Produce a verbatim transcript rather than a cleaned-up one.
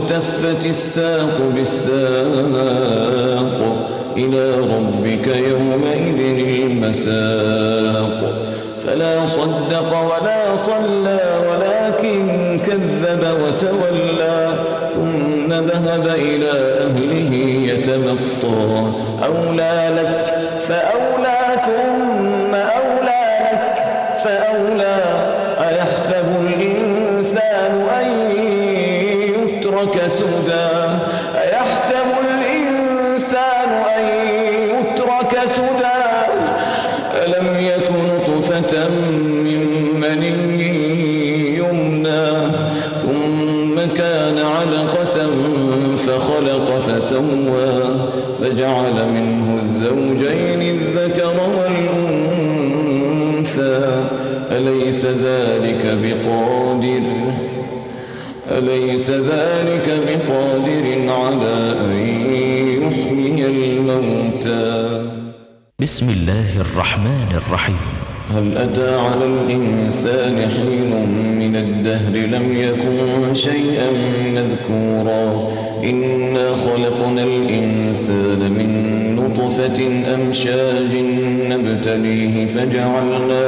والتفت الساق بالساق إلى ربك يومئذ المساق فلا صدق ولا صلى ولكن كذب وتولى ثم ذهب إلى أهله يتمطى أولى لك فأولى ثم أولى لك فأولى أيحسب الإنسان أن يترك سدى أيحسب الإنسان أن يترك سدى ألم يك نطفة من مني يمنى ثم كان علقة فخلق فسوى فجعل منه الزوجين الذكر والأنثى أليس ذلك بقادر أليس ذلك بقادر على أن يحيي الموتى. بسم الله الرحمن الرحيم. هل أتى على الإنسان حين من الدهر لم يكن شيئا مذكورا إنا خلقنا الإنسان من نطفة أمشاج نبتليه فجعلناه